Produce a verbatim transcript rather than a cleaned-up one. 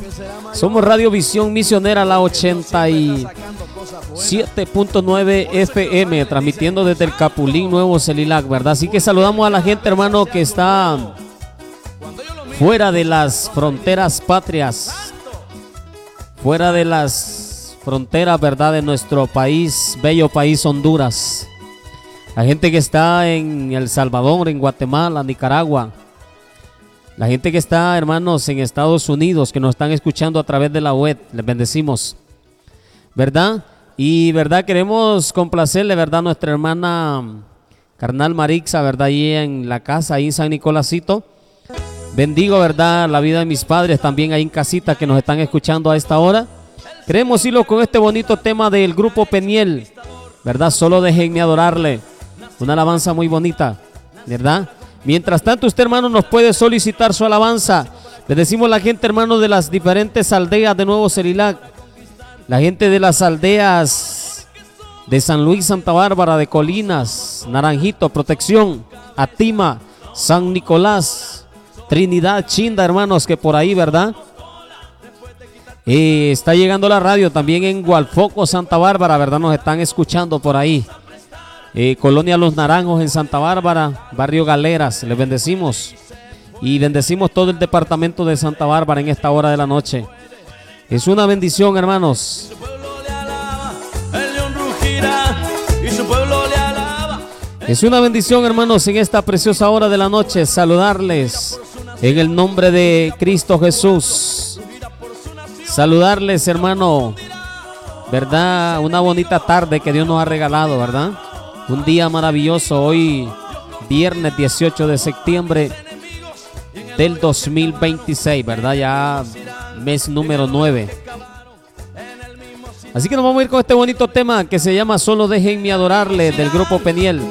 Somos Radio Visión Misionera, la ochenta y siete punto nueve F M, transmitiendo desde el Capulín, Nuevo Celilac, ¿verdad? Así que saludamos a la gente, hermano, que está fuera de las fronteras patrias, fuera de las fronteras, ¿verdad?, de nuestro país, bello país Honduras. La gente que está en El Salvador, en Guatemala, Nicaragua. La gente que está, hermanos, en Estados Unidos, que nos están escuchando a través de la web, les bendecimos, ¿verdad? Y, ¿verdad? Queremos complacerle, ¿verdad?, a nuestra hermana carnal Marixa, ¿verdad?, ahí en la casa, ahí en San Nicolásito. Bendigo, ¿verdad?, la vida de mis padres también ahí en casita que nos están escuchando a esta hora. Queremos irlo con este bonito tema del grupo Peniel, ¿verdad? Solo déjenme adorarle. Una alabanza muy bonita, ¿verdad? Mientras tanto, usted, hermano, nos puede solicitar su alabanza. Le decimos a la gente, hermano, de las diferentes aldeas de Nuevo Celilac, la gente de las aldeas de San Luis, Santa Bárbara, de Colinas, Naranjito, Protección, Atima, San Nicolás, Trinidad, Chinda, hermanos, que por ahí, ¿verdad? Eh, está llegando la radio también en Gualfoco, Santa Bárbara, ¿verdad? Nos están escuchando por ahí. Eh, Colonia Los Naranjos en Santa Bárbara, Barrio Galeras, les bendecimos. Y bendecimos todo el departamento de Santa Bárbara en esta hora de la noche. Es una bendición, hermanos. Es una bendición, hermanos, en esta preciosa hora de la noche saludarles en el nombre de Cristo Jesús. Saludarles, hermano, ¿verdad? Una bonita tarde que Dios nos ha regalado, ¿verdad? Un día maravilloso, hoy viernes dieciocho de septiembre del dos mil veintiséis, ¿verdad? Ya mes número nueve. Así que nos vamos a ir con este bonito tema que se llama Solo déjenme adorarle, del grupo Peniel.